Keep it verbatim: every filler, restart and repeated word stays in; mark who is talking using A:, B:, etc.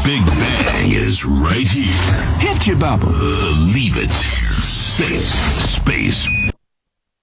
A: Big Bang is right here. Hit you, Bubba. Believe it. Space. Space